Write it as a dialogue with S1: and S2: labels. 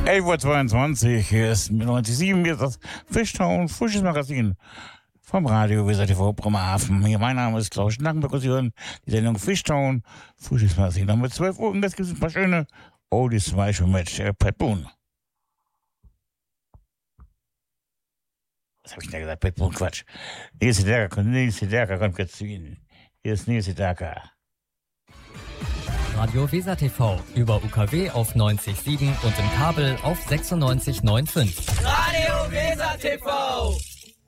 S1: 11:22 Uhr, hier ist 90,7, hier ist das Fischtown, frisches Magazin vom Radio Weser TV Bremerhaven. Hier, mein Name ist Klaus Schnackenberg und Sie hören die Sendung Fischtown, frisches Magazin. Dann mit 12 Uhr, und jetzt gibt es ein paar schöne Oldies, zum Beispiel mit Pat Boone. Was habe ich denn da gesagt? Pat Boone, Quatsch. Nils Sedaka kommt jetzt zu Ihnen. Hier ist Nils Sedaka.
S2: Radio Weser TV über UKW auf 90,7 und im Kabel auf 96,95.
S3: Radio Weser TV.